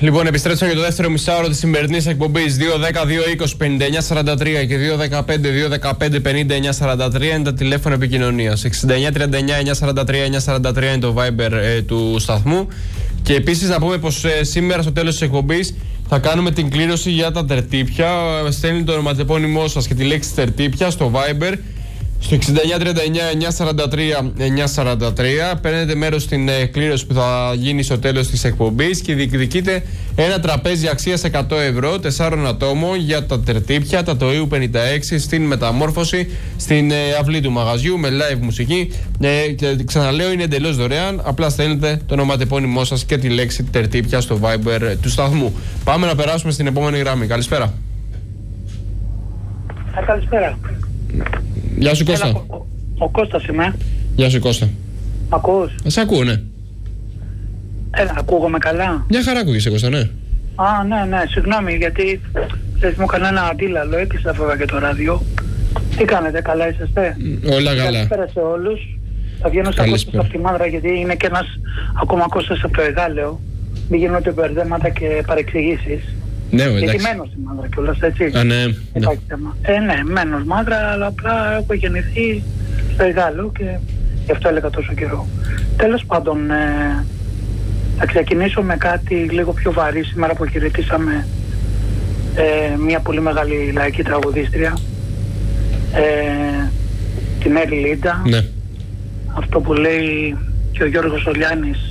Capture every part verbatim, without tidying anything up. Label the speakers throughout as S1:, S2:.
S1: Λοιπόν, επιστρέψαμε για το δεύτερο μισάωρο της σημερινής εκπομπής. Δύο δέκα δύο είκοσι πενήντα εννιά σαράντα τρία και δύο δεκαπέντε δύο δεκαπέντε πενήντα εννιά σαράντα τρία είναι τα τηλέφωνα επικοινωνίας. εξήντα εννιά τριάντα εννιά εννιά σαράντα τρία εννιά σαράντα τρία είναι το Viber ε, του σταθμού. Και επίσης να πούμε πως ε, σήμερα στο τέλος της εκπομπής θα κάνουμε την κλήρωση για τα τερτύπια. Στέλνει το ονοματεπώνυμό σας και τη λέξη τερτύπια στο Viber. Στο εξήντα εννιά τριάντα εννιά εννιά σαράντα τρία εννιά σαράντα τρία παίρνετε μέρος στην ε, κλήρωση που θα γίνει στο τέλος της εκπομπής και διεκδικείτε ένα τραπέζι αξίας εκατό ευρώ τεσσάρων ατόμων για τα τερτύπια τα Τοΐου πενήντα έξι στην Μεταμόρφωση, στην ε, αυλή του μαγαζιού με live μουσική. Ε, και ξαναλέω, είναι εντελώς δωρεάν. Απλά στέλνετε το ονοματεπώνυμό σας και τη λέξη τερτύπια στο Viber ε, του σταθμού. Πάμε να περάσουμε στην επόμενη γραμμή. Καλησπέρα.
S2: Α, καλησπέρα.
S1: Γεια σου Κώστα.
S2: Έλα, ο, ο Κώστας είμαι.
S1: Γεια σου Κώστα.
S2: Μ' ακούς?
S1: Σε ακούω, ναι.
S2: Έλα, ακούγομαι καλά?
S1: Μια χαρά ακούγεσαι Κώστα, ναι.
S2: Α, ναι, ναι, συγγνώμη γιατί θες μου έκανα ένα αντίλαλο, έκλεισα βέβαια και το ράδιο. Τι κάνετε, καλά είσαστε?
S1: Όλα καλά.
S2: Καλησπέρα σε όλους. Θα βγαίνω σαν Κώστας από τη Μάνδρα γιατί είναι και ένας ακόμα Κώστας από το Εγάλεο. Μην γίνονται μπερδέματα και παρεξηγήσεις.
S1: Ναι, εντάξει.
S2: Γιατί μένω στη Μάνδρα κιόλας, έτσι.
S1: Α, ναι.
S2: Υπάρχει θέμα. Ε, ναι, μένω Μάνδρα, αλλά απλά έχω γεννηθεί στο Εγάλεο και γι' αυτό έλεγα τόσο καιρό. Τέλος πάντων, ε, θα ξεκινήσω με κάτι λίγο πιο βαρύ σήμερα που χαιρετήσαμε ε, μια πολύ μεγάλη λαϊκή τραγουδίστρια, ε, την Μέρη Λίντα.
S1: Ναι. Αυτό
S2: που λέει και ο Γιώργος Ολιάνης,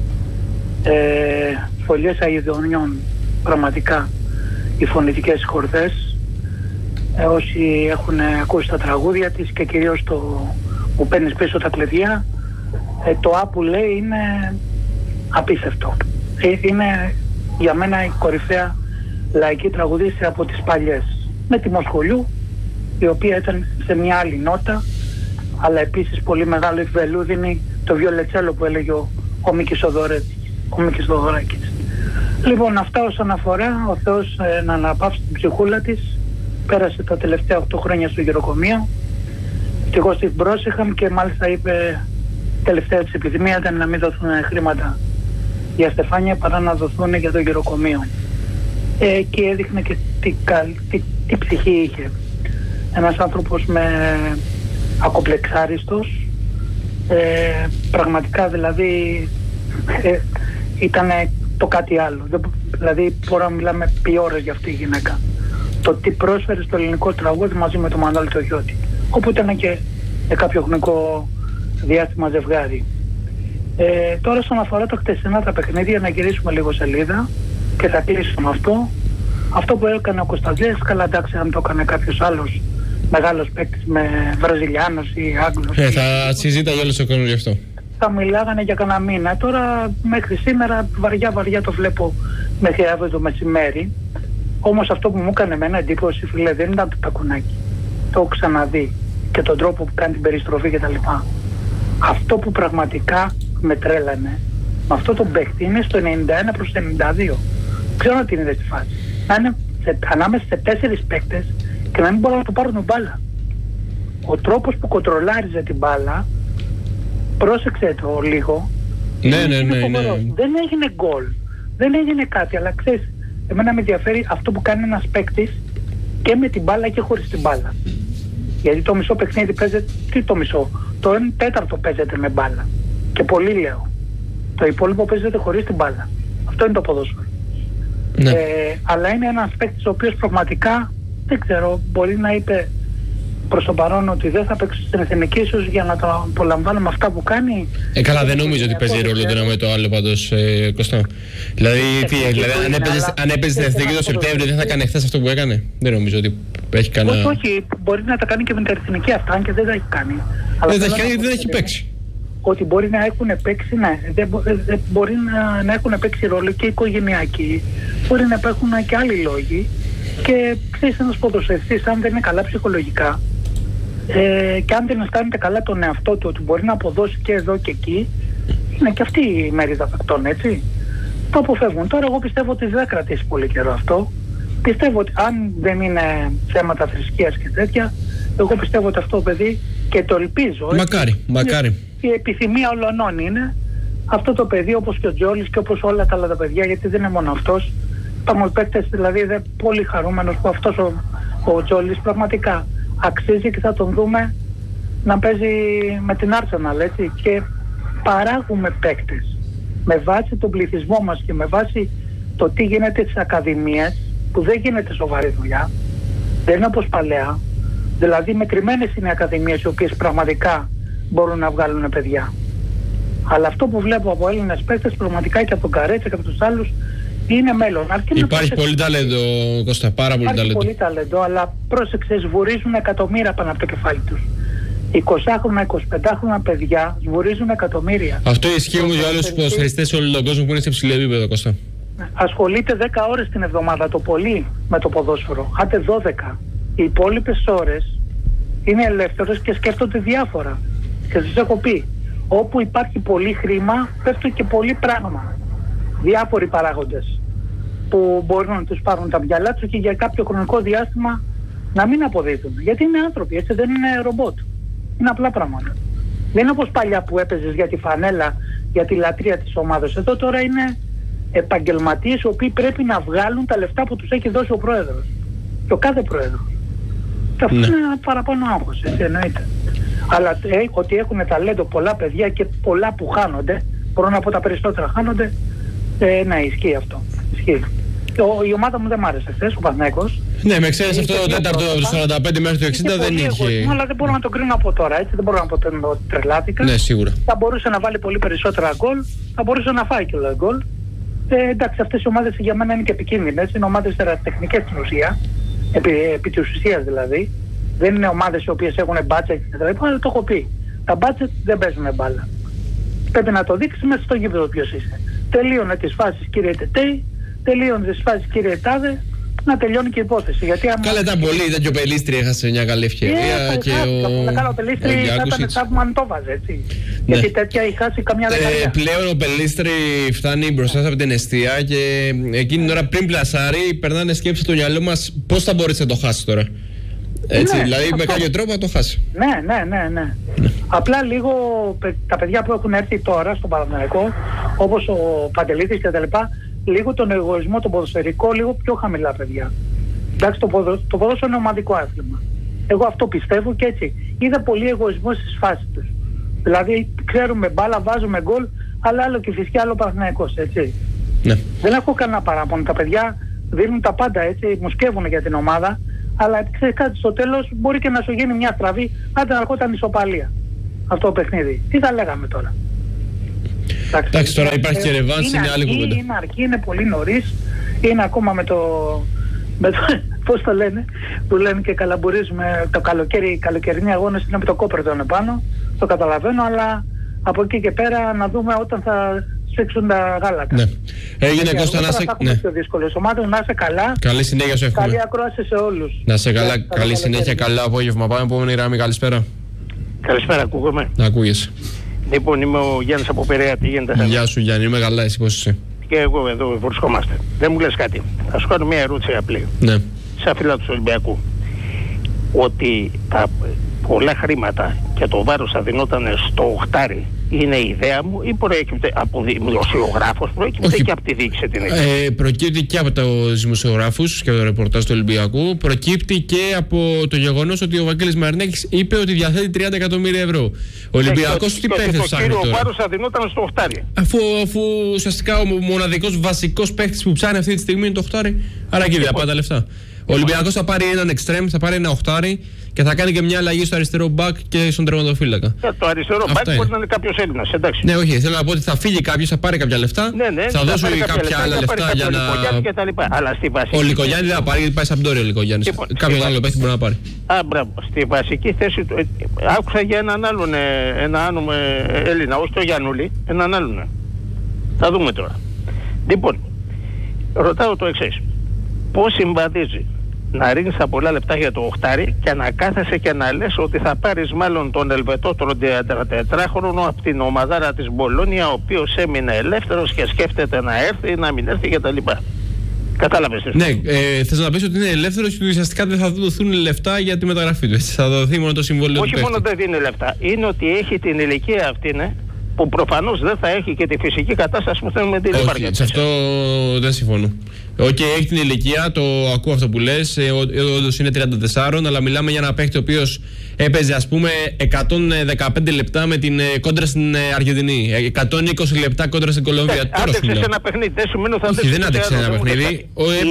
S2: ε, φωλιές αηδονιών, πραγματικά οι φωνητικές χορδές, ε, όσοι έχουν ακούσει τα τραγούδια της και κυρίως το που παίρνεις πίσω τα κλειδιά, ε, το «Α» που λέει είναι απίστευτο. Ε, είναι για μένα η κορυφαία λαϊκή τραγουδίστρια από τις παλιές, με τη Μοσχολιού, η οποία ήταν σε μια άλλη νότα, αλλά επίσης πολύ μεγάλο η βελούδινη, το βιολετσέλο που έλεγε ο, ο Μίκης Θοδωράκης. Λοιπόν, αυτά όσον αφορά, ο Θεός ε, να αναπαύσει την ψυχούλα της. Πέρασε τα τελευταία οκτώ χρόνια στο γεροκομείο και εγώ την πρόσεχα και μάλιστα είπε τελευταία της επιθυμία ήταν να μην δοθούν χρήματα για στεφάνια παρά να δοθούν για το γεροκομείο. Ε, και έδειχνε και τι, τι, τι ψυχή είχε. Ένας άνθρωπος με ακομπλεξάριστος, ε, πραγματικά δηλαδή ε, ήταν το κάτι άλλο. Δηλαδή μπορούμε να μιλάμε επί ώρες για αυτή η γυναίκα. Το τι πρόσφερε στο ελληνικό τραγούδι μαζί με τον Μανώλη το Γιώτη, όπου ήταν και για κάποιο χρονικό διάστημα ζευγάρι. Ε, τώρα όσον αφορά τα χτεσινά τα παιχνίδια, να γυρίσουμε λίγο σελίδα και θα κλείσω με αυτό. Αυτό που έκανε ο Κωνσταντζές, καλά εντάξει αν το έκανε κάποιος άλλος μεγάλος παίκτης με Βραζιλιάνος ή Άγγλος.
S1: Ε, θα συζήταγε όλος ο κόσμος γι' αυτό.
S2: Θα μιλάγανε για κανένα μήνα. Τώρα μέχρι σήμερα βαριά βαριά το βλέπω μέχρι αύριο το μεσημέρι. Όμως αυτό που μου έκανε εμένα εντύπωση, φίλε, δεν ήταν το τακουνάκι. Το έχω ξαναδεί και τον τρόπο που κάνει την περιστροφή κτλ. Αυτό που πραγματικά με τρέλανε με αυτό το παίκτη είναι στο ενενήντα ένα προς ενενήντα δύο. Ξέρω ότι είναι στη φάση. Να είναι σε, ανάμεσα σε τέσσερις παίκτες και να μην μπορούν να το πάρουν μπάλα. Ο τρόπος που κοντρολάριζε την μπάλα, πρόσεξε το λίγο.
S1: Ναι, ναι, ναι, ναι, ναι.
S2: Δεν έγινε γκολ. Δεν έγινε κάτι, αλλά ξέρεις, εμένα με ενδιαφέρει αυτό που κάνει ένας παίκτης και με την μπάλα και χωρίς την μπάλα. Γιατί το μισό παιχνίδι παίζεται, τι το μισό, το ένα τέταρτο παίζεται με μπάλα. Και πολύ λέω. Το υπόλοιπο παίζεται χωρίς την μπάλα. Αυτό είναι το ποδόσφαιρο. Ναι. Ε, αλλά είναι ένας παίκτης ο οποίος πραγματικά, δεν ξέρω, μπορεί να είπε προς το παρόν ότι δεν θα παίξει στην εθνική ίσως για να το απολαμβάνουμε αυτά που κάνει. Ε, καλά, δεν νομίζω ότι παίζει ρόλο το ένα με το άλλο πάντως, ε, Κωστό. Δηλαδή, τι, δηλαδή αν, έπαιζε, αν έπαιζε στην εθνική το Σεπτέμβριο, δεν θα κάνει χθες αυτό που έκανε. Δεν νομίζω ότι έχει κανένα. Όχι, όχι, μπορεί να τα κάνει και με την εθνική αυτά, αν και δεν τα έχει κάνει.
S1: Δεν τα έχει κάνει γιατί δεν έχει παίξει.
S2: Ότι μπορεί να έχουν παίξει, ναι, δεν μπο, δεν μπορεί να, να έχουν παίξει ρόλο και οικογενειακοί, μπορεί να υπάρχουν και άλλοι λόγοι. Και ξέρεις, ένας ποδοσφαιριστής, αν δεν είναι καλά ψυχολογικά, Ε, και αν δεν αισθάνεται καλά τον εαυτό του ότι μπορεί να αποδώσει και εδώ και εκεί, είναι και αυτή η μερίδα παικτών, έτσι. Το αποφεύγουν. Τώρα εγώ πιστεύω ότι δεν θα κρατήσει πολύ καιρό αυτό. Πιστεύω ότι αν δεν είναι θέματα θρησκείας και τέτοια, εγώ πιστεύω ότι αυτό το παιδί, και το ελπίζω,
S1: μακάρι,
S2: έτσι,
S1: μακάρι.
S2: Η επιθυμία όλων είναι Αυτό το παιδί, όπως και ο Τζόλης και όπως όλα τα άλλα τα παιδιά, γιατί δεν είναι μόνο αυτός, υπάρχουν παίκτες, δηλαδή είναι πολύ χαρούμενος που αυτός ο, ο Τζόλης πραγματικά αξίζει και θα τον δούμε να παίζει με την Arsenal, έτσι, και παράγουμε παίκτες με βάση τον πληθυσμό μας και με βάση το τι γίνεται στις ακαδημίες, που δεν γίνεται σοβαρή δουλειά, δεν είναι όπως παλαιά, δηλαδή μετρημένες είναι οι ακαδημίες οι οποίες πραγματικά μπορούν να βγάλουν παιδιά. Αλλά αυτό που βλέπω από Έλληνες παίκτες πραγματικά και από τον Καρέτσα και από τους άλλους είναι μέλλον. Αρκεί
S1: υπάρχει πολύ ταλέντο, Κώστα, πάρα πολύ ταλέντο.
S2: Υπάρχει πολύ ταλέντο, αλλά πρόσεξε, σβουρίζουν εκατομμύρια πάνω από το κεφάλι τους. εικοσάχρονα, εικοσιπεντάχρονα παιδιά σβουρίζουν εκατομμύρια.
S1: Αυτό ισχύει όμως για όλους τους ποδοσφαιριστές σε όλο τον κόσμο που είναι σε υψηλό επίπεδο, Κώστα.
S2: Ασχολείται δέκα ώρες την εβδομάδα το πολύ με το ποδόσφαιρο. Άντε δώδεκα. Οι υπόλοιπες ώρες είναι ελεύθερες και σκέφτονται διάφορα. Και σας έχω πει, όπου υπάρχει πολύ χρήμα, πέφτουν και πολύ πράγμα. Διάφοροι παράγοντες που μπορούν να τους πάρουν τα μυαλά τους και για κάποιο χρονικό διάστημα να μην αποδίδουν. Γιατί είναι άνθρωποι, έτσι, δεν είναι ρομπότ. Είναι απλά πράγματα. Δεν είναι όπως παλιά που έπαιζες για τη φανέλα, για τη λατρεία της ομάδας. Εδώ τώρα είναι επαγγελματίες οι οποίοι πρέπει να βγάλουν τα λεφτά που τους έχει δώσει ο πρόεδρος. Και ο κάθε πρόεδρος. Και αυτό ναι. είναι ένα παραπάνω άγχος, έτσι, εννοείται. Αλλά ε, ότι έχουν ταλέντο πολλά παιδιά και πολλά που χάνονται, μπορώ να πω τα περισσότερα χάνονται, ε, ναι, ισχύει αυτό. Ισχύει. Ο, η ομάδα μου δεν μ' άρεσε χθες, ο Παναθηναϊκός.
S1: Ναι, με ξέρεις αυτό το τέταρτο από το σαράντα πέντε μέχρι το εξήντα δεν είχε.
S2: Εγωισμό, αλλά δεν μπορώ να το κρίνω από τώρα, έτσι. Δεν μπορώ να πω ότι τρελάθηκα.
S1: Ναι, σίγουρα.
S2: Θα μπορούσε να βάλει πολύ περισσότερα γκολ, θα μπορούσε να φάει και όλα γκολ. Ε, εντάξει, αυτές οι ομάδες για μένα είναι και επικίνδυνες. Είναι ομάδες τερατεχνικές στην ουσία, επί, επί της ουσίας δηλαδή. Δεν είναι ομάδες οι οποίες έχουν μπάτζετ κτλ. Αλλά το έχω πει. Τα μπάτζετ δεν παίζουν μπάλα. Πρέπει να το δείξεις μέσα στο γήπεδο ποιος είσαι. Τελείωνε τις φάσεις, κύριε Τετέι, τελείωνε τις φάσεις, κύριε Τάδε, να τελειώνει και η υπόθεση. Γιατί άμα...
S1: Καλά, ήταν πολύ, ήταν και ο Πελίστρη, έχασε μια καλή ευκαιρία.
S2: Yeah,
S1: και
S2: ο...
S1: ο...
S2: Καλά, ο Πελίστρη θα ήταν θαύμα αν το βάζε, έτσι. Ναι. Γιατί τέτοια έχει χάσει καμιά δεκαετία.
S1: Ε, πλέον ο Πελίστρη φτάνει μπροστά από την εστία και εκείνη την ώρα πριν πλασάρει, περνάνε σκέψεις στο μυαλό μας πώς θα μπορείς να το χάσει τώρα. Έτσι, ναι, δηλαδή αυτό. Με κάποιο τρόπο να το χάσει.
S2: Ναι, ναι, ναι, ναι. ναι. Απλά λίγο τα παιδιά που έχουν έρθει τώρα στον Παναθηναϊκό, όπως ο Παντελίδης και τα λοιπά, λίγο τον εγωισμό, τον ποδοσφαιρικό, λίγο πιο χαμηλά παιδιά. Εντάξει, το, ποδο, το ποδόσφαιρο είναι ομαδικό άθλημα. Εγώ αυτό πιστεύω και έτσι. Είδα πολύ εγωισμό στις φάσεις τους. Δηλαδή, ξέρουμε μπάλα, βάζουμε γκολ, αλλά άλλο και φυσικά άλλο Παναθηναϊκός, έτσι. Ναι. Δεν έχω κανένα παράπονο. Τα παιδιά δίνουν τα πάντα, έτσι, μου σκεύουν για την ομάδα. Αλλά ξέρεις κάτι, στο τέλος μπορεί και να σου γίνει μια στραβή, άντε να ερχόταν ισοπαλία αυτό το παιχνίδι. Τι θα λέγαμε τώρα.
S1: Εντάξει, τώρα υπάρχει ε, και ρεβάνς, είναι άλλη κουβέντα.
S2: Είναι αρκεί, είναι πολύ νωρίς, είναι ακόμα με το, με το πώς το λένε, που λένε και καλαμπουρίζουμε το καλοκαίρι, οι καλοκαιρινοί αγώνες είναι με το κόπρετο επάνω, το καταλαβαίνω, αλλά από εκεί και πέρα να δούμε όταν θα σφίξουν τα γάλατα. Ναι.
S1: Έγινε Κώστα να σε...
S2: Ναι. Πιο δύσκολες ομάδες, να είσαι καλά.
S1: Καλή συνέχεια σου εύχομαι.
S2: Καλή ακρόαση σε όλους.
S1: Να είσαι καλά, καλή, καλή συνέχεια, καλό απόγευμα. Πάμε επόμενη γραμμή, καλησπέρα.
S3: Καλησπέρα, ακούγομαι.
S1: Να ακούγεσαι.
S3: Λοιπόν, είμαι ο Γιάννης από Περαία, τι γίνεται?
S1: Γεια σου Γιάννη, είμαι καλά, εσύ πώς είσαι?
S3: Και εγώ εδώ βρισκόμαστε. Δεν μου λες κάτι. Θα σου κάνω μια ερώτηση απλή.
S1: Ναι.
S3: Σαν φίλα του Ολυμπιακού. Ότι τα πολλά χρήματα και το βάρος θα δινόταν στο οχτάρι είναι η ιδέα μου ή προέκυπτε από δημοσιογράφος, προέκυπτε Όχι. και από τη διοίκηση την ίδια?
S1: Ε, προκύπτει και από τους δημοσιογράφους και από το ρεπορτάζ του Ολυμπιακού, προκύπτει και από το γεγονός ότι ο Βαγγέλης Μαρινάκης είπε ότι διαθέτει τριάντα εκατομμύρια ευρώ. Ο Ολυμπιακός τι παίχτες ψάχνει τώρα?
S3: Ο βάρος θα δινόταν στο οχτάρι.
S1: Αφού, αφού ουσιαστικά ο μοναδικός βασικός παίχτης που ψάχνει αυτή τη στιγμή είναι το οχτάρι, άρα και δεν πάει τα λεφτά. Ο Ολυμπιακός θα πάρει έναν εξτρέμ, θα πάρει ένα οχτάρι και θα κάνει και μια αλλαγή στο αριστερό μπακ και στον τερματοφύλακα.
S3: Yeah, το αριστερό μπακ μπορεί να είναι κάποιος Έλληνας, εντάξει.
S1: Ναι, όχι, θέλω να πω ότι θα φύγει κάποιος, θα πάρει κάποια λεφτά,
S3: ναι, ναι,
S1: θα, θα δώσουν κάποια, κάποια άλλα λεφτά για να.
S3: Αλλά στη βασική...
S1: Ο Λικογιάννη δεν θα πάρει, γιατί πάει σαν Σαμπντόρια ο Λικογιάννης.
S3: Λοιπόν,
S1: κάποιο άλλο παίχτη μπορεί να πάρει.
S3: Α, μπράβο. Στη βασική θέση του. Άκουσα για έναν άλλον ένα άλλο Έλληνα, όχι το Γιαννούλη, έναν άλλον. Θα δούμε τώρα. Λοιπόν, ρωτάω το εξής. Πώς συμβαδίζει να ρίχνεις τα πολλά λεπτά για το οχτάρι και να κάθεσαι και να λες ότι θα πάρεις μάλλον τον Ελβετό τριαντατετράχρονο από την ομαδάρα της Μπολόνια, ο οποίος έμεινε ελεύθερος και σκέφτεται να έρθει ή να μην έρθει κτλ. Κατάλαβες?
S1: Ναι, ε, θες να πεις ότι είναι ελεύθερος και ουσιαστικά δεν θα δοθούν λεφτά για τη μεταγραφή του. Θα δοθεί μόνο το συμβόλαιο του.
S3: Όχι μόνο δεν δίνει λεφτά. Είναι ότι έχει την ηλικία αυτή, ναι, που προφανώς δεν θα έχει και τη φυσική κατάσταση που θέλουμε την
S1: Όχι, σε αυτό δεν συμφωνώ. Οκ, okay, έχει την ηλικία, το ακούω αυτό που λες, όντως είναι τριάντα τέσσερα, αλλά μιλάμε για ένα παίκτη ο οποίος έπαιζε ας πούμε εκατόν δεκαπέντε λεπτά με την κόντρα στην Αργεντινή, εκατόν είκοσι λεπτά κόντρα στην Κολομβία.
S3: Άντεξε σε ένα παιχνίδι, δεν σου μείνω θα
S1: Όχι, δεν άντεξε ένα παιχνίδι.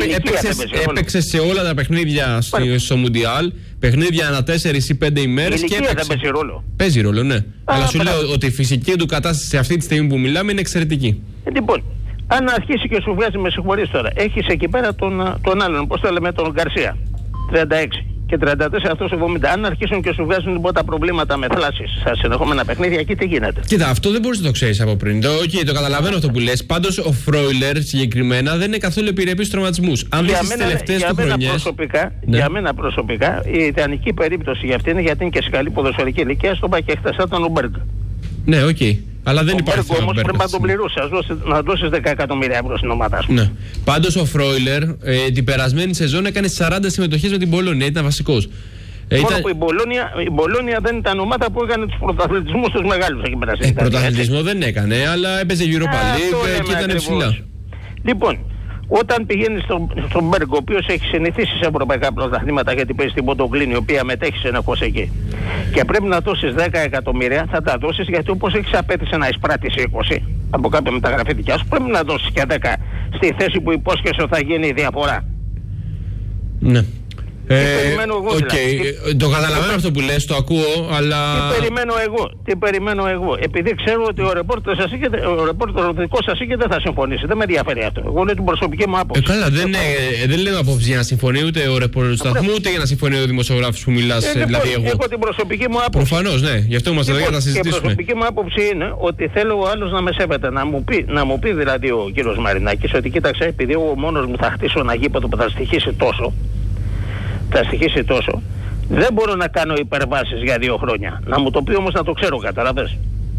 S1: Έπαιξε σε όλα τα παιχνίδια στο Μουντιάλ, παιχνίδια ανά τέσσερις ή πέντε ημέρες.
S3: Η ηλικία δεν παίζει ρόλο.
S1: Παίζει ρόλο, ναι. Αλλά σου λέω ότι η φυσική του κατάσταση σε αυτή τη στιγμή που μιλάμε είναι εξαιρετική.
S3: Λοιπόν, αν αρχίσει και σου βγάζει, με συγχωρείς τώρα, έχεις εκεί πέρα τον, τον άλλον, πώς το λέμε, τον Γκαρσία, τριάντα έξι και τριάντα τέσσερα αυτός εβδομήντα. Αν αρχίσουν και σου βγάζουν πρώτα προβλήματα με θλάσσης στα συνεχόμενα παιχνίδια, εκεί τι γίνεται.
S1: Κοίτα, αυτό δεν μπορείς να το ξέρεις από πριν. Το, okay, το καταλαβαίνω αυτό που λες. Πάντως ο Φρόιλερ συγκεκριμένα δεν είναι καθόλου επιρρεπής στους τραυματισμούς. Αν δεις τις τελευταίες του χρονιές.
S3: Προσωπικά, ναι. Για μένα προσωπικά, η ιδανική περίπτωση για αυτή είναι γιατί είναι και σε καλή ποδοσφαιρική ηλικία, στον πάει και χτεσά τον Ουμπέργκ.
S1: Ναι, οκ. Okay. Αλλά δεν
S3: ο
S1: υπάρχει θέμα.
S3: Όμως πρέπει να τον πληρώσει, να δώσεις δέκα εκατομμύρια ευρώ στην ομάδα σου.
S1: Ναι. Πάντως ο Φρόιλερ ε, την περασμένη σεζόν έκανε σαράντα συμμετοχές με την Μπολόνια, ήταν βασικός.
S3: Μόνο ήταν... που η Μπολόνια, η Μπολόνια δεν ήταν ομάδα που έκανε τους πρωταθλητισμούς τους μεγάλους εκεί πέρα.
S1: Ε, πρωταθλητισμό δεν έκανε, αλλά έπαιζε Europa League και ήταν ψηλά.
S3: Λοιπόν, όταν πηγαίνει στον στο Μπέργκ, ο οποίος έχει συνηθίσει σε ευρωπαϊκά πρωταθλήματα γιατί παίζει στην Ποντογκλίνη, η οποία μετέχει συνεχώς εκεί, και πρέπει να δώσεις δέκα εκατομμύρια, θα τα δώσεις γιατί όπως έχεις απέτηση να εισπράττεις είκοσι από κάποια μεταγραφή δικιά σου, πρέπει να δώσεις και δέκα στη θέση που υπόσχεσαι ότι θα γίνει η διαφορά.
S1: Ναι.
S3: Τι ε, περιμένω εγώ,
S1: okay. δηλαδή. Το καταλαβαίνω αυτό που λες, το ακούω, αλλά...
S3: Τι περιμένω εγώ, τι περιμένω εγώ. Επειδή ξέρω ότι ο ρεπόρτερ σας είχε, ο ρεπόρτερ δικό σας είχε δεν θα συμφωνήσει. Δεν με ενδιαφέρει αυτό. Εγώ λέω την προσωπική μου άποψη.
S1: Ε, καλά, δεν, ε, δεν λέω άποψη για να συμφωνεί ούτε ο ρεπόρτερ του σταθμού, ούτε για να συμφωνεί ο δημοσιογράφος που μιλάς.
S3: Ε,
S1: δηλαδή
S3: εγώ. Έχω την προσωπική μου άποψη.
S1: Προφανώς, ναι. Γι' αυτό είμαστε εδώ για να συζητήσουμε.
S3: Και η προσωπική μου άποψη είναι ότι θέλω ο άλλος να με σέβεται. Να μου πει, να μου πει δηλαδή ο κύριος Μαρινάκης ότι κοίταξε, επειδή εγώ μόνος μου θα χτίσω ένα γήπεδο που θα στοιχήσει τόσο. Θα στοιχήσει τόσο. Δεν μπορώ να κάνω υπερβάσεις για δύο χρόνια. Να μου το πει όμως να το ξέρω, καταλαβες.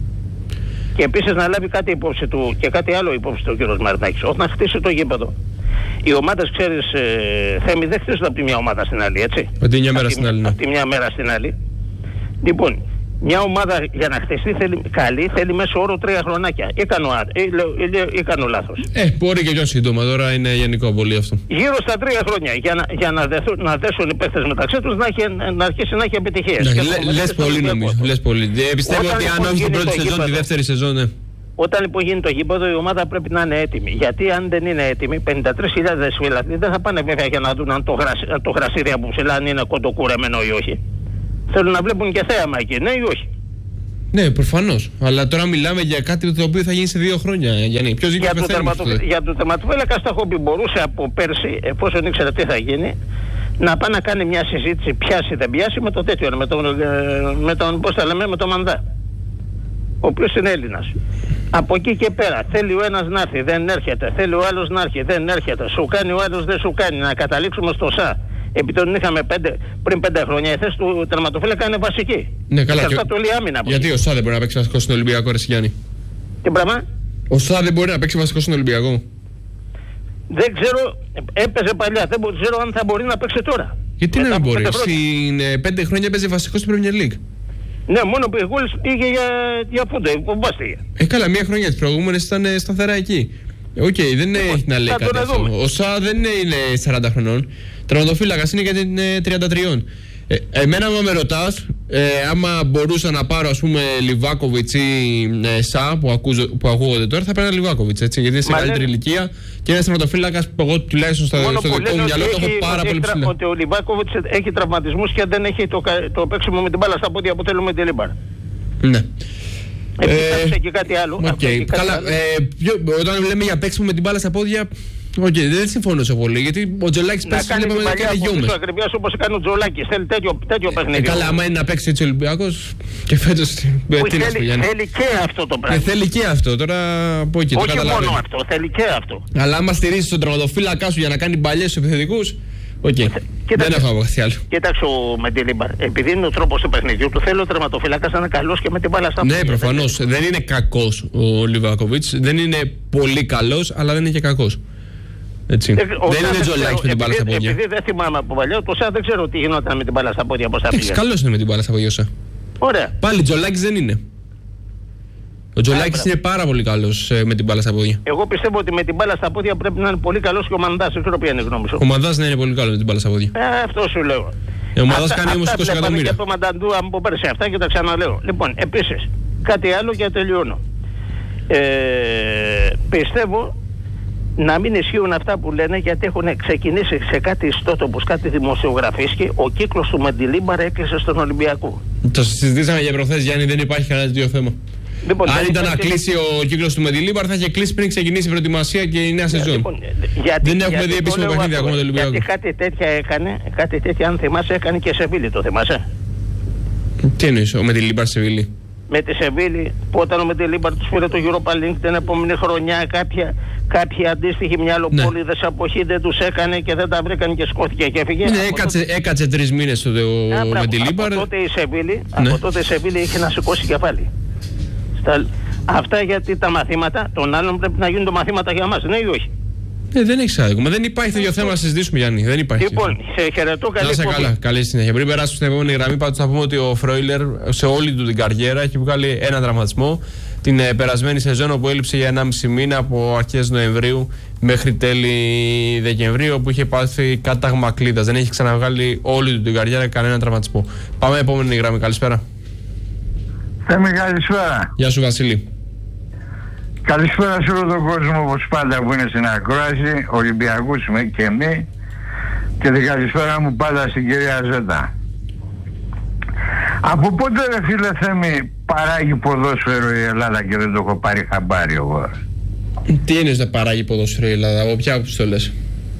S3: Και επίσης να λάβει κάτι υπόψη του και κάτι άλλο υπόψη του ο κύριος Μαρινάκης. Όταν χτίσει το γήπεδο, οι ομάδες, ξέρεις, ε, Θέμη, δεν χτίσουν από τη μια ομάδα στην άλλη, έτσι.
S1: Από τη μια μέρα στην άλλη.
S3: Από τη μια μέρα στην άλλη. Λοιπόν, μια ομάδα για να χτιστεί θέλει, καλή θέλει μέσω όρο τρία χρονάκια. Ή κάνω, ή, ή, ή κάνω λάθος.
S1: Ε, μπορεί και πιο σύντομα, τώρα είναι γενικό πολύ αυτό.
S3: Γύρω στα τρία χρόνια για να, για να, δεθούν, να δέσουν οι παίχτες μεταξύ τους να, έχει, να αρχίσει να έχει επιτυχίες.
S1: Ναι, λε, λες πολύ νομίζω. Λες πολύ. Ε, πιστεύω ότι αν όχι την πρώτη σεζόν, γήπεδο, τη δεύτερη σεζόν, ναι.
S3: Όταν λοιπόν γίνει το γήπεδο, η ομάδα πρέπει να είναι έτοιμη. Γιατί αν δεν είναι έτοιμη, πενήντα τρεις χιλιάδες φίλαθλοι δεν θα πάνε βέβαια για να δουν αν το, γρασί, το γρασίδι από ψηλά αν είναι κοντοκουρεμένο ή όχι. Θέλουν να βλέπουν και θέαμα εκεί, ναι ή όχι.
S1: Ναι, προφανώς. Αλλά τώρα μιλάμε για κάτι το οποίο θα γίνει σε δύο χρόνια. Γιάννη. Ποιος
S3: για, το τερματο... για το τερματοφύλακα στα χόμπι μπορούσε από πέρσι, εφόσον ήξερε τι θα γίνει, να πάει να κάνει μια συζήτηση πιάσει δεν πιάσει με το τέτοιο, με τον, με τον, πώς θα λέμε, με τον Μανδά, ο οποίος είναι Έλληνας. Από εκεί και πέρα θέλει ο ένας να έρθει, δεν έρχεται. Θέλει ο άλλος να έρθει, δεν έρχεται. Σου κάνει ο άλλος, δεν σου κάνει. Να καταλήξουμε στο ΣΑ. Επειδή τον είχαμε πέντε, πριν πέντε χρόνια, η θέση του τερματοφύλακα είναι βασική.
S1: Ναι, καλά. Και...
S3: το λέει άμυνα.
S1: Γιατί ο ΣΑ δεν μπορεί να παίξει βασικό στον Ολυμπιακό, ρε Γιάννη?
S3: Τι πράγμα?
S1: Ο ΣΑ δεν μπορεί να παίξει βασικό στον Ολυμπιακό.
S3: Δεν ξέρω, έπαιζε παλιά. Δεν ξέρω αν θα μπορεί να παίξει τώρα.
S1: Γιατί να μην μπορεί? Στην πέντε χρόνια έπαιζε βασικό στην Premier League.
S3: Ναι, μόνο που εγώ πήγε για, για φούντο, υποβάστηκε.
S1: Ε, καλά, μία χρονιά τις προηγούμενες ήταν σταθερά εκεί. Οκ, okay, δεν λοιπόν, έχει να λέει κάτι αυτό. Ο ΣΑ δεν είναι σαράντα χρονών. Τερματοφύλακας είναι γιατί είναι τριάντα τρία. Ε, εμένα, άμα με ρωτάς, ε, άμα μπορούσα να πάρω, ας πούμε, Λιβάκοβιτς ή ε, ΣΑ που, ακούζω, που ακούγονται τώρα, θα παίρνω Λιβάκοβιτς, έτσι, γιατί είναι σε καλύτερη ηλικία και είναι τερματοφύλακας που εγώ τουλάχιστον στο, στο δικό μου μυαλό το έχω πάρα πολύ ψηλά.
S3: Ότι ο Λιβάκοβιτς έχει τραυματισμούς και δεν έχει το, το παίξιμο με την μπάλα στα πόδια που θέλουμε τη Λίμπαρ.
S1: Ναι.
S3: Επίσης ε, και κάτι άλλο.
S1: Okay. Κάτι Καλά, άλλο. Ε, ποιο, όταν λέμε για παίξιμο με την μπάλα στα πόδια, okay, δεν συμφωνώ σε πολύ. Γιατί ο Τζολάκης πέσει να κάνει
S3: γιόμες. Ακριβώς όπως έκανε ο Τζολάκης. Θέλει τέτοιο, τέτοιο
S1: ε,
S3: παιχνίδι.
S1: Ε, καλά, άμα είναι να παίξει έτσι ο Ολυμπιακός και φέτος.
S3: Θέλει, θέλει και αυτό το πράγμα.
S1: Ε, θέλει και αυτό. Τώρα από εκεί
S3: Όχι
S1: το καταλαβαίνω.
S3: μόνο αυτό, θέλει και αυτό.
S1: Αλλά άμα στηρίζεις τον τερματοφύλακά σου για να κάνει μπαλιές στους επιθετικούς. Okay. Δεν έχω κάτι άλλο.
S3: Κοίταξε με τη Λίμπαρ. Επειδή είναι ο τρόπος του παιχνιδιού του, θέλω ο τερματοφύλακας να είναι καλός και με την μπάλα στα πόδια.
S1: Ναι, προφανώς. Δεν είναι κακός ο Λιβάκοβιτς. Δεν είναι πολύ καλός, αλλά δεν είναι και κακός. Έτσι. Ε, δεν είναι Τζολάκης με την μπάλα στα πόδια.
S3: Επειδή δεν θυμάμαι από παλιό, το ΣΑ δεν ξέρω τι γινόταν με την μπάλα στα πόδια.
S1: Καλός είναι με την μπάλα στα πόδια.
S3: Ωραία.
S1: Πάλι Τζολάκης δεν είναι. Ο Τζολάκης είναι πάρα πολύ καλός ε, με την μπάλα στα πόδια.
S3: Εγώ πιστεύω ότι με την μπάλα στα πόδια πρέπει να είναι πολύ καλός και ο Μανδάς. Δεν ξέρω ποια είναι η γνώμη σου.
S1: Ο Μανδάς δεν είναι πολύ καλός με την μπάλα στα πόδια.
S3: Ε, αυτό σου λέω.
S1: Ε, ο Μανδάς κάνει όμως είκοσι εκατομμύρια.
S3: Και το Μανταντού από πέρσι αυτά και τα ξαναλέω. Λοιπόν, επίσης, κάτι άλλο και τελειώνω. Ε, πιστεύω να μην ισχύουν αυτά που λένε, γιατί έχουν ξεκινήσει σε κάτι ιστότοπους, κάτι δημοσιογραφίσκοι, ο κύκλος του Μεντιλίμπαρ έκλεισε στον Ολυμπιακό.
S1: Το συζητήσαμε για προχθές, Γιάννη, δεν υπάρχει κανένα δύο θέμα.
S3: Λοιπόν,
S1: αν ήταν
S3: να
S1: κλείσει ο κύκλος του Μεντιλίμπαρ, θα είχε κλείσει πριν ξεκινήσει η προετοιμασία και η νέα σεζόν.
S3: Λοιπόν, γιατί,
S1: δεν έχουμε
S3: γιατί
S1: δει επίσημο παιχνίδι ακόμα το Ολυμπιακό.
S3: Γιατί κάτι τέτοια έκανε, κάτι τέτοια, αν θυμάσαι, έκανε και Σεβίλη, το θυμάσαι.
S1: Τι εννοείς, ο Μεντιλίμπαρ Σεβίλη?
S3: Με τη Σεβίλη, που όταν ο Μεντιλίμπαρ τους πήρε το Europa League την επόμενη χρονιά, κάποια, κάποια αντίστοιχη μυαλοπόληδες ναι. αποχή δεν τους έκανε και δεν τα βρήκαν και σκόθηκε και έφυγε.
S1: Ναι, έκατσε, τότε... έκατσε τρεις μήνες ο Μεντιλίμπαρ.
S3: Από τότε η Σεβίλη,
S1: ναι.
S3: από τότε η Σεβίλη είχε να σηκώσει κεφάλι. Στα... Αυτά γιατί τα μαθήματα των άλλων πρέπει να γίνουν τα μαθήματα για μας, ναι ή όχι?
S1: Ε, δεν έχει άδικο. Δεν υπάρχει τέτοιο θέμα να συζητήσουμε, Γιάννη. Δεν υπάρχει.
S3: Λοιπόν, σε χαιρετώ, καλή
S1: να σε καλά. Καλή συνέχεια. Πριν περάσουμε στην επόμενη γραμμή, πάντως να πούμε ότι ο Φρόιλερ σε όλη του την καριέρα έχει βγάλει ένα τραυματισμό. Την ε, περασμένη σεζόν, όπου έλειψε για ενάμιση μήνα από αρχές Νοεμβρίου μέχρι τέλη Δεκεμβρίου, όπου είχε πάθει κάταγμα κλίδας. Δεν έχει ξαναβγάλει όλη του την καριέρα κανένα τραυματισμό. Πάμε επόμενη γραμμή. Καλησπέρα.
S4: Θέμη, καλησπέρα.
S1: Γεια σου, Βασίλη.
S4: Καλησπέρα σε όλο τον κόσμο, όπως πάντα, που είναι στην ακρόαση, Ολυμπιακούς και εμεί, και την καλησπέρα μου πάντα στην κυρία Ζέτα. Από πότε, ρε φίλε Θέμη, παράγει ποδόσφαιρο η Ελλάδα και δεν το έχω πάρει χαμπάρι εγώ?
S1: Τι είναι να παράγει ποδόσφαιρο η Ελλάδα, από ποια άποψη το λες?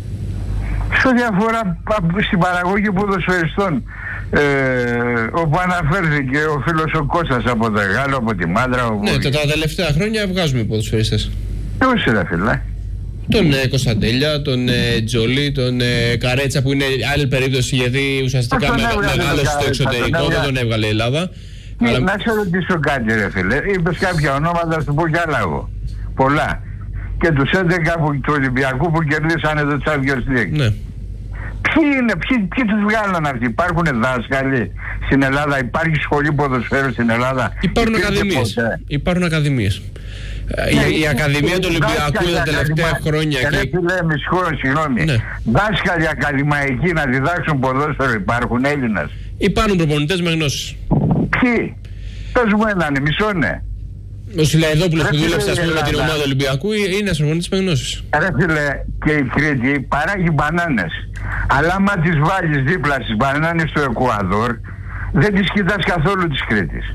S4: Σε διαφορά στην παραγωγή ποδοσφαιριστών, ε, όπου αναφέρθηκε ο φίλος ο Κώστας από το Γάλλο, από τη Μάντρα.
S1: Ναι, το, τα τελευταία χρόνια βγάζουμε ποδοσφαιριστές.
S4: Ποιος είναι, φίλε?
S1: Τον ε, Κωνσταντέλια, τον ε, Τζολί, τον ε, Καρέτσα, που είναι άλλη περίπτωση, γιατί ουσιαστικά με, μεγάλωσε στο εξωτερικό, δεν τον έβγαλε η Ελλάδα.
S4: Ναι,
S1: αλλά...
S4: Να σε ρωτήσω κάτι, ρε φίλε. Είπες κάποια ονόματα, θα σου πω κι άλλα εγώ. Πολλά. Και τους έντεκα που, του Ολυμπιακού που κερδίσανε το Champions League.
S1: Ναι.
S4: Ποιοι είναι, ποιοι, ποιοι τους βγάλαν αυτοί? Υπάρχουν δάσκαλοι στην Ελλάδα? Υπάρχει σχολή ποδοσφαίρου στην Ελλάδα?
S1: Υπάρχουν ακαδημίες. Υπάρχουν ακαδημίες. Ναι, η, η Ακαδημία του Ολυμπιακού τα τελευταία χρόνια.
S4: Και... Ρε φίλε, μισή χρόνο, συγγνώμη. Ναι. Δάσκαλοι ακαδημαϊκοί να διδάξουν ποδόσφαιρο υπάρχουν, Έλληνας?
S1: Υπάρχουν προπονητές με γνώσεις.
S4: Ποιοι? Πες μου έναν, μισό, ναι.
S1: Ο Σιλαϊδόπουλος που δούλεψε ας πούμε με την ομάδα του Ολυμπιακού είναι ένας προπονητής με γνώσεις.
S4: Ρε φίλε, και η Κρήτη παράγει μπανάνες. Αλλά άμα τις βάλεις δίπλα στις μπανάνες του Εκουαδόρ, δεν τις κοιτάς καθόλου της Κρήτης.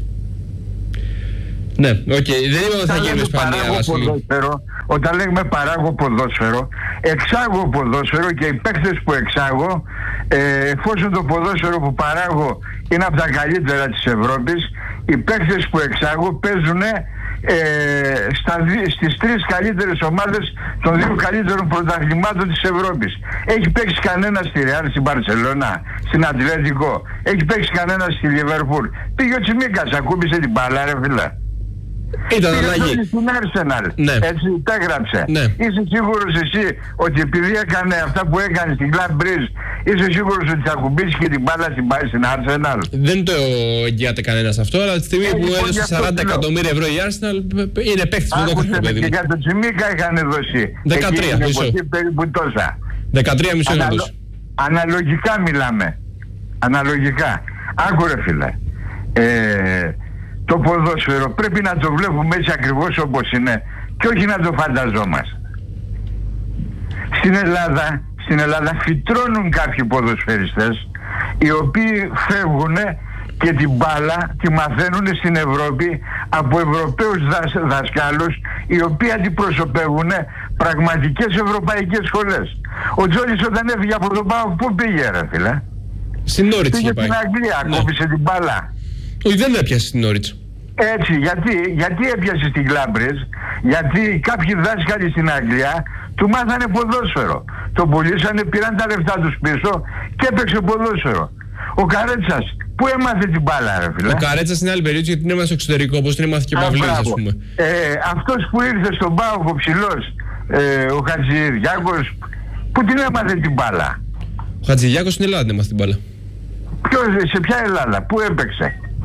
S1: Ναι, οκ, okay. Δεν είπα ότι θα γίνει Ισπανία.
S4: Όταν λέγουμε παράγω ποδόσφαιρο, εξάγω ποδόσφαιρο, και οι παίκτες που εξάγω, ε, εφόσον το ποδόσφαιρο που παράγω είναι από τα καλύτερα της Ευρώπης, οι παίκτες που εξάγω παίζουν ε, στα, στις τρεις καλύτερες ομάδες των δύο καλύτερων πρωταθλημάτων της Ευρώπης. Έχει παίξει κανένα στη Ρεάλ, στην Μπαρσελόνα, στην Ατλέτικο? Έχει παίξει κανένα στη Λιβερπούλ? Πήγε ο Τσιμίκας, ακούμπησε την μπάλα, ρε φίλε.
S1: Ήταν αλλαγή.
S4: Στην Arsenal.
S1: Ναι.
S4: Έτσι τα έγραψε.
S1: Ναι.
S4: Είσαι σίγουρος εσύ ότι επειδή έκανε αυτά που έκανε στην Club Bridge, είσαι σίγουρος ότι θα κουμπίσει και την μπάλα στην πάει στην Arsenal?
S1: Δεν το εγγυάται κανένας αυτό, αλλά τη στιγμή ε, που έδωσε σαράντα εκατομμύρια ευρώ η Arsenal είναι παίκτης με το κόμμα, παιδί μου.
S4: Και για τον Τσιμίκα είχαν δώσει
S1: δεκατρία μισό.
S4: Περίπου τόσα.
S1: δεκατρία μισό είχαν δώσει.
S4: Αναλογικά μιλάμε. Αναλογικά. Άκου ρε φίλε. Ε, το ποδόσφαιρο πρέπει να το βλέπουμε έτσι ακριβώς όπως είναι και όχι να το φανταζόμαστε. Στην Ελλάδα, στην Ελλάδα φυτρώνουν κάποιοι ποδοσφαιριστές οι οποίοι φεύγουν και την μπάλα τη μαθαίνουν στην Ευρώπη από Ευρωπαίους δασ, δασκάλους οι οποίοι αντιπροσωπεύουν πραγματικές ευρωπαϊκές σχολές. Ο Τζόλης όταν έφυγε από τον ΠΑΟΚ, πού πήγε ρε φίλε?
S1: Στην Νόριτς
S4: πήγε στην Αγγλία, ναι. Κόβησε την μπάλα.
S1: Όχι, δεν έπιασε στην Νόριτς.
S4: Έτσι, γιατί, γιατί έπιασε στην Κλάμπριτζ? Γιατί κάποιοι δάσκαλοι στην Αγγλία του μάθανε ποδόσφαιρο. Το πουλήσανε, πήραν τα λεφτά τους πίσω και έπαιξε ποδόσφαιρο. Ο Καρέτσας, πού έμαθε την μπάλα ρε φίλε?
S1: Ο Καρέτσας είναι άλλη περίπτωση γιατί την έμαθε στο εξωτερικό, όπως την έμαθε και ο Παυλίδης, ας πούμε.
S4: Ε, αυτός που ήρθε στον ΠΑΟΚ, ο ψηλός, ε, ο Χατζηδιάκος, πού την έμαθε την μπάλα?
S1: Ο Χατζηδιάκος στην Ελλάδα την έμαθε την μπάλα.
S4: Ποιος, σε ποια Ελλάδα, πού έπαιξε?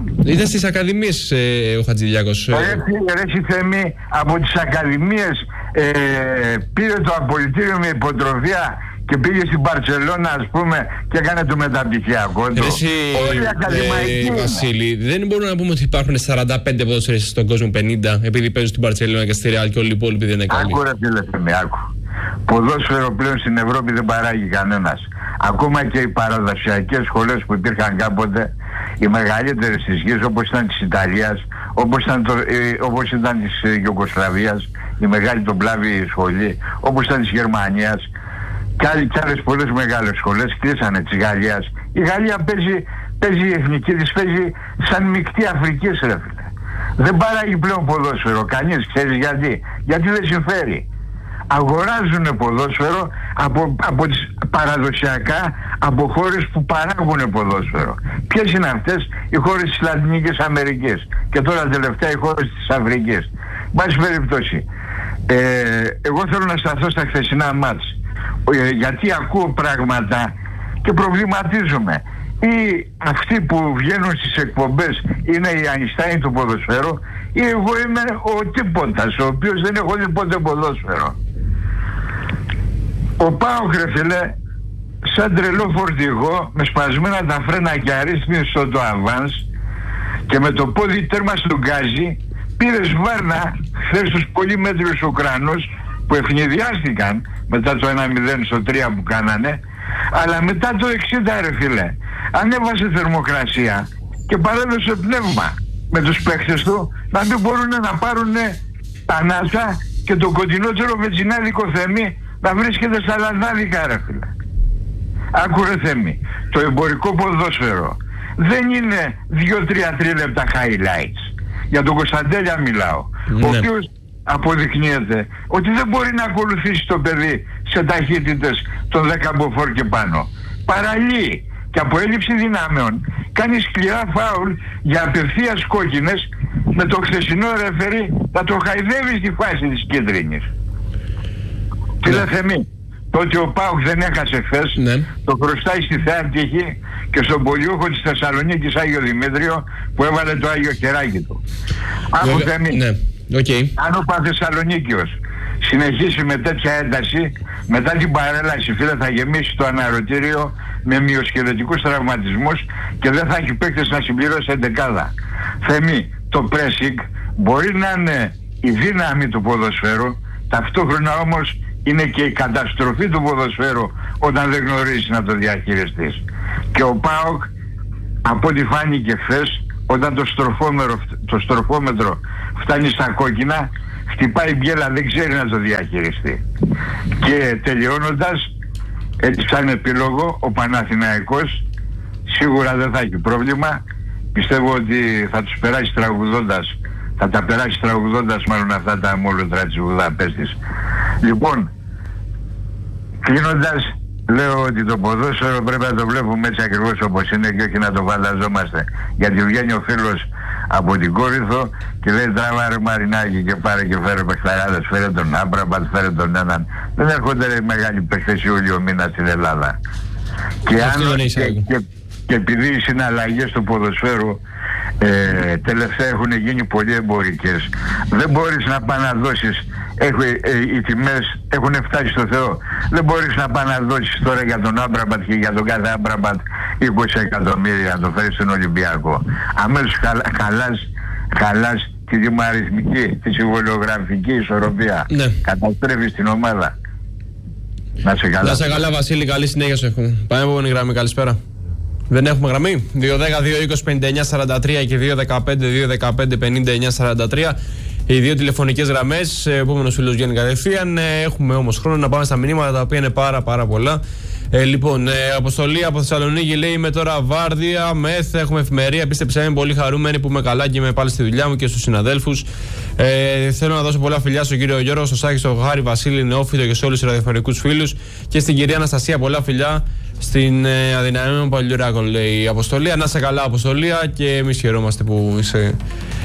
S1: Ήταν στις ακαδημίες ε, ο Χατζηδιάκος.
S4: Ε, Ρε Θέμη, από τις ακαδημίες ε, πήρε το απολυτήριο με υποτροφία και πήγε στην Μπαρτσελώνα, ας πούμε, και έκανε το μεταπτυχιακό του.
S1: Εσύ,
S4: Όλοι ακαδημαϊκοί
S1: ε, Βασίλη, δεν μπορούμε να πούμε ότι υπάρχουν σαράντα πέντε ποδοσφαιριστές στον κόσμο, πενήντα, επειδή παίζουν στην Μπαρτσελώνα και στη Ρεάλ και όλοι οι υπόλοιποι δεν είναι καλοί.
S4: Άκου ρε φίλε Θέμη, άκου. Ποδόσφαιρο πλέον στην Ευρώπη δεν παράγει κανένας. Ακόμα και οι παραδοσιακές σχολές που υπήρχαν κάποτε, οι μεγαλύτερες της γης, όπως ήταν της Ιταλίας, όπως ήταν, το, ε, όπως ήταν της Ιουγκοσλαβίας, η μεγάλη τον Πλάβη σχολή, όπως ήταν της Γερμανίας, και, άλλοι, και άλλες πολλές μεγάλες σχολές κλείσανε της Γαλλίας. Η Γαλλία παίζει, παίζει η εθνική της, παίζει σαν μεικτή Αφρικής, ρε φίλε. Δεν παράγει πλέον ποδόσφαιρο κανείς, ξέρεις γιατί? Γιατί δεν συμφέρει. Αγοράζουν ποδόσφαιρο από, από τις παραδοσιακά, από χώρες που παράγουν ποδόσφαιρο. Ποιες είναι αυτές? Οι χώρες της Λατινικής Αμερικής και τώρα τελευταία οι χώρες της Αφρικής. Μπάση περιπτώσει, ε, εγώ θέλω να σταθώ στα χθεσινά μάτς, ε, γιατί ακούω πράγματα και προβληματίζομαι. Ή αυτοί που βγαίνουν στις εκπομπές είναι οι Αϊνστάιν του ποδοσφαίρου, ή εγώ είμαι ο τίποτας, ο οποίος δεν έχω δει ποτέ ποδόσφαιρο. Ο ΠΑΟΚ, ρε φίλε, σαν τρελό φορτηγό, με σπασμένα τα φρένα και αρρύθμιστο το αβάνς και με το πόδι τέρμα στον γκάζι, πήρε σβάρνα χθες τους πολυμέτριους Ουκρανούς που ευνηδιάστηκαν μετά το ένα μηδέν στο τρία που κάνανε, αλλά μετά το εξήντα, ρε φίλε, ανέβασε θερμοκρασία και παρέδωσε πνεύμα με τους παίκτες του να μην μπορούν να πάρουν τα νάσα και το κοντινότερο βετσινάδικο Θέμη να βρίσκεται στα λαδάδικα, ρε φίλε. Άκου ρε Θέμη, το εμπορικό ποδόσφαιρο δεν είναι δύο τρία λεπτά highlights. Για τον Κωνσταντέλια μιλάω, ναι. Ο οποίος αποδεικνύεται ότι δεν μπορεί να ακολουθήσει το παιδί σε ταχύτητες των δέκα μποφόρ και πάνω. Παραλύει και από έλλειψη δυνάμεων κάνει σκληρά φάουλ για απευθείας κόκκινες, με το χθεσινό ρεφερί να το χαϊδεύει στη φάση της κίτρινης. Τι ναι. Λέει Θεμή, το ότι ο ΠΑΟΚ δεν έχασε χθες, ναι. Το χρωστάει στη Θεά Τύχη και στον πολιούχο της Θεσσαλονίκης Άγιο Δημήτριο που έβαλε το Άγιο Χεράκι του. Άκου Θεμή,
S1: ναι. Okay.
S4: Αν ο Παθεσσαλονίκιος συνεχίσει με τέτοια ένταση, μετά την παρέλαση, φίλε, θα γεμίσει το αναρωτήριο με μυοσκελετικούς τραυματισμούς και δεν θα έχει παίκτες να συμπληρώσει εντεκάδα. Θεμή, το pressing μπορεί να είναι η δύναμη του ποδοσφαίρου, ταυτόχρονα όμως είναι και η καταστροφή του ποδοσφαίρου όταν δεν γνωρίζεις να το διαχειριστείς. Και ο ΠΑΟΚ, από ό,τι φάνηκε χθες, όταν το στροφόμετρο, το στροφόμετρο φτάνει στα κόκκινα, χτυπάει μπιέλα, δεν ξέρει να το διαχειριστεί. Και τελειώνοντας, έτσι σαν επίλογο, ο Παναθηναϊκός σίγουρα δεν θα έχει πρόβλημα. Πιστεύω ότι θα τους περάσει τραγουδώντας, θα τα περάσει τραγουδώντας μάλλον αυτά τα μόλοτρα της Βουδαπέστης. Λοιπόν, κλείνοντας, λέω ότι το ποδόσφαιρο πρέπει να το βλέπουμε έτσι ακριβώς όπως είναι και όχι να το φανταζόμαστε. Γιατί βγαίνει ο φίλος από την Κόρινθο και λέει τράβα ρε Μαρινάκη και πάρε και φέρε παιχταράδες, φέρε τον Άμπραμπατ, φέρε τον έναν. Δεν έρχονται ρε μεγάλοι παίχτες Ιούλιο μήνα στην Ελλάδα. Και, αν, και, και, και επειδή οι συναλλαγές του ποδοσφαίρου ε, τελευταία έχουν γίνει πολύ εμπορικές, δεν μπορείς να πας να δώσεις, έχουν, ε, οι τιμές έχουν φτάσει στο Θεό, δεν μπορείς να πας να δώσεις τώρα για τον Άμπραμπατ και για τον κάθε Άμπραμπατ είκοσι εκατομμύρια να το φέρεις στον Ολυμπιακό. Αμέσως χαλά, χαλάς, χαλάς τη δημαριθμική, τη συμβολιογραφική ισορροπία. Ναι. Καταστρέφεις την ομάδα. Να σε καλά.
S1: Να σε καλά Βασίλη, καλή συνέχεια σου έχουμε. Πάμε επόμενη γραμμή, καλησπέρα. Δεν έχουμε γραμμή. δύο δέκα δύο είκοσι πενήντα εννιά σαράντα τρία και δύο δεκαπέντε δύο δεκαπέντε πενήντα εννιά σαράντα τρία. Οι δύο τηλεφωνικές γραμμές. Ο επόμενος φίλος βγαίνει κατευθείαν. Έχουμε όμως χρόνο να πάμε στα μηνύματα τα οποία είναι πάρα πάρα πολλά. Ε, λοιπόν, ε, αποστολή από Θεσσαλονίκη λέει: είμαι τώρα βάρδια, μεθ, έχουμε εφημερία. Πίστεψα, είμαι πολύ χαρούμενη που είμαι καλά και είμαι πάλι στη δουλειά μου και στους συναδέλφους. Ε, θέλω να δώσω πολλά φιλιά στον κύριο Γιώργο, στον Σάκη, στον Χάρη, Βασίλη, Νεόφυτο και σε όλους τους ραδιοφωνικούς φίλους. Και στην κυρία Αναστασία, πολλά φιλιά. Στην ε, αδυναμία Παλιουράκων, λέει η Αποστολή. Να είσαι καλά, Αποστολία, και εμείς χαιρόμαστε που είσαι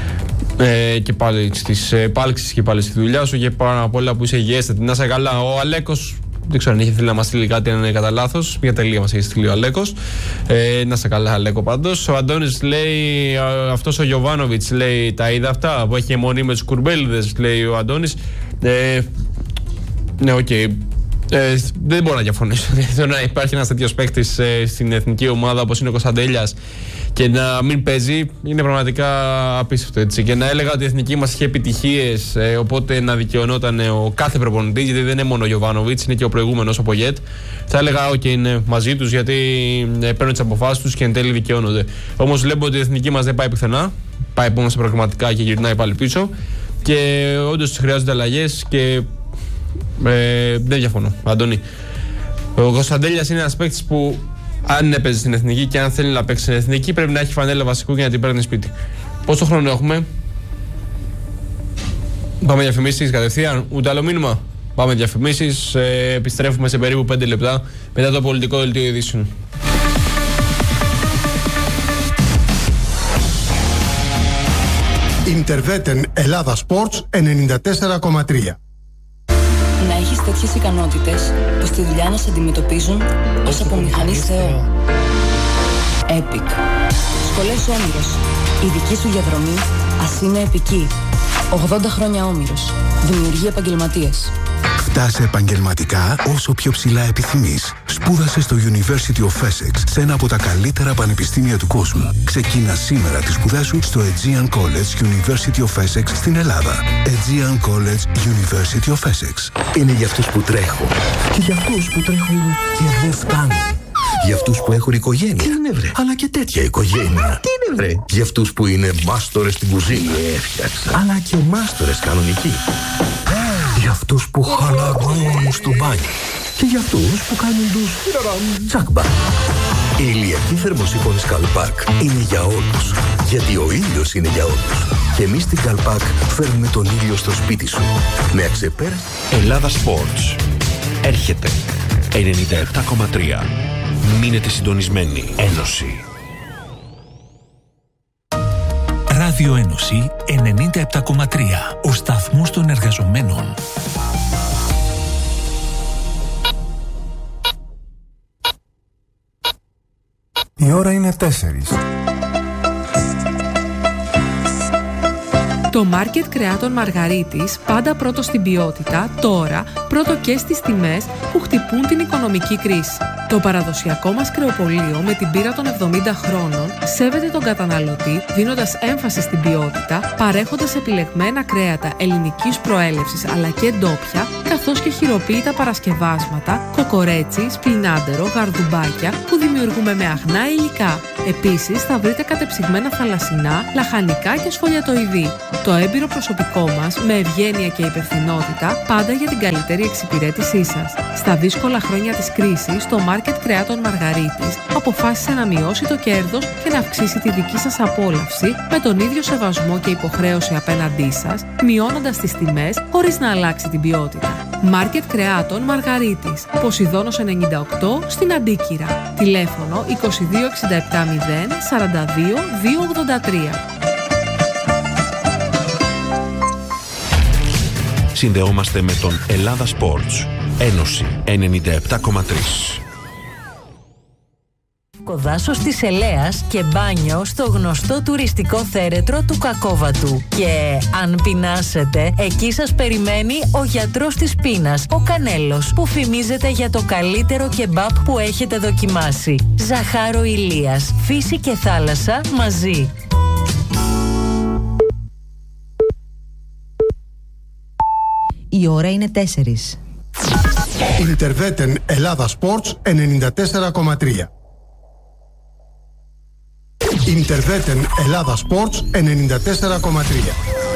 S1: ε, και πάλι στις επάλξεις και πάλι στη δουλειά σου και πάνω απ' όλα που είσαι υγιέστατη. Να είσαι καλά. Ο Αλέκος Δεν ξέρω αν είχε θέλει να μας στείλει κάτι, αν είναι κατά λάθος. Μια τελεία μας έχει στείλει ο Αλέκος. Ε, να σε καλά, Αλέκο, πάντως. Ο Αντώνης λέει, αυτός ο Γιοβάνοβιτς λέει, τα είδα αυτά που έχει αιμονή με τους κουρμπέλιδες, λέει ο Αντώνης. Ε, ναι, οκ. Okay. Ε, δεν μπορώ να διαφωνήσω. Να υπάρχει ένας τέτοιος παίκτης ε, στην εθνική ομάδα όπως είναι ο Κωνσταντέλιας και να μην παίζει είναι πραγματικά απίστευτο, έτσι. Και να έλεγα ότι η εθνική μας είχε επιτυχίες, ε, οπότε να δικαιωνόταν ο κάθε προπονητής, γιατί δεν είναι μόνο ο Γιοβάνοβιτς, είναι και ο προηγούμενος ο Πογιέτ. Θα έλεγα, OK, είναι μαζί τους γιατί ε, παίρνουν τις αποφάσεις τους και εν τέλει δικαιώνονται. Όμως βλέπω ότι η εθνική μας δεν πάει πουθενά. Πάει μόνο σε προγραμματικά και γυρνάει πάλι πίσω. Και όντως χρειάζονται αλλαγές και. Ε, δεν διαφωνώ, Αντώνη. Ο Κωνσταντέλιας είναι ένας παίκτης που αν έπαιζε στην εθνική και αν θέλει να παίξει στην εθνική πρέπει να έχει φανέλα βασικού για να την παίρνει σπίτι. Πόσο χρόνο έχουμε? Πάμε διαφημίσεις κατευθείαν, ούτε άλλο μήνυμα. Πάμε διαφημίσεις, ε, επιστρέφουμε σε περίπου πέντε λεπτά μετά το πολιτικό δελτίο ειδήσεων.
S5: Interveten Ελλάδα Sports ενενήντα τέσσερα κόμμα τρία.
S6: Να έχεις τέτοιες ικανότητες που στη δουλειά να σε αντιμετωπίζουν ως απομηχανής Θεό. Epic. Σχολές Όμηρος. Η δική σου διαδρομή ας είναι επική. ογδόντα χρόνια Όμηρος. Δημιουργεί επαγγελματίες.
S7: Φτάσε επαγγελματικά όσο πιο ψηλά επιθυμείς. Σπούδασε στο University of Essex, σε ένα από τα καλύτερα πανεπιστήμια του κόσμου. Ξεκίνα σήμερα τις σπουδές σου στο Aegean College University of Essex στην Ελλάδα. Aegean College University of Essex.
S8: Είναι για αυτούς που τρέχουν και για αυτούς που τρέχουν και δεν φτάνουν. Για αυτούς που έχουν οικογένεια. Τι είναι βρε? Αλλά και τέτοια οικογένεια. Τι είναι βρε? Για αυτούς που είναι μάστορες στην κουζίνα. Έφτιαξα. Αλλά και μάστορες κανονικοί. Για αυτούς που χαλαρώνουν στο μπάνιο. Και για αυτούς που κάνουν τους τσακμπά. Η ηλιακή θερμοσύφωνη Καλπάκ είναι για όλους. Γιατί ο ήλιος είναι για όλους. Και εμείς στην Καλπάκ φέρνουμε τον ήλιο στο σπίτι σου. Με αξεπέραστη.
S9: Ελλάδα Sports. Έρχεται. ενενήντα επτά κόμμα τρία. Μείνετε συντονισμένοι. Ένωση.
S10: Ράδιο Ένωση ενενήντα επτά κόμμα τρία. Ο σταθμός των εργαζομένων.
S5: Η ώρα είναι τέσσερις.
S11: Το μάρκετ κρεάτων Μαργαρίτης, πάντα πρώτο στην ποιότητα, τώρα πρώτο και στις τιμές που χτυπούν την οικονομική κρίση. Το παραδοσιακό μας κρεοπωλείο με την πείρα των εβδομήντα χρόνων σέβεται τον καταναλωτή δίνοντας έμφαση στην ποιότητα, παρέχοντας επιλεγμένα κρέατα ελληνικής προέλευσης αλλά και ντόπια, καθώς και χειροποίητα παρασκευάσματα, κοκορέτσι, σπινάντερο, γαρδουμπάκια που δημιουργούμε με αγνά υλικά. Επίσης θα βρείτε κατεψυγμένα θαλασσινά, λαχανικά και σφολιατοειδή. Το έμπειρο προσωπικό μας, με ευγένεια και υπευθυνότητα, πάντα για την καλύτερη εξυπηρέτησή σας. Στα δύσκολα χρόνια της κρίσης, το μάρκετ κρεάτων Μαργαρίτης αποφάσισε να μειώσει το κέρδος και να αυξήσει τη δική σας απόλαυση με τον ίδιο σεβασμό και υποχρέωση απέναντί σας, μειώνοντας τις τιμές χωρίς να αλλάξει την ποιότητα. Μάρκετ κρεάτων Μαργαρίτης, Ποσειδώνος ενενήντα οκτώ στην Αντίκυρα. Τηλέφωνο είκοσι δύο εξήντα επτά μηδέν σαράντα δύο διακόσια ογδόντα τρία.
S9: Συνδεόμαστε με τον Ελλάδα Sports. Ένωση ενενήντα επτά κόμμα τρία.
S12: Δάσος της Ελέας και μπάνιο στο γνωστό τουριστικό θέρετρο του Κακόβατου. Και αν πεινάσετε, εκεί σας περιμένει ο γιατρός της πείνας, ο Κανέλος, που φημίζεται για το καλύτερο κεμπάπ που έχετε δοκιμάσει. Ζαχάρο Ηλίας, φύση και θάλασσα μαζί.
S13: Η ώρα είναι τέσσερις.
S5: Interveten Ελλάδα Sports ενενήντα τέσσερα κόμμα τρία. Interveten Ελλάδα Sports ενενήντα τέσσερα κόμμα τρία.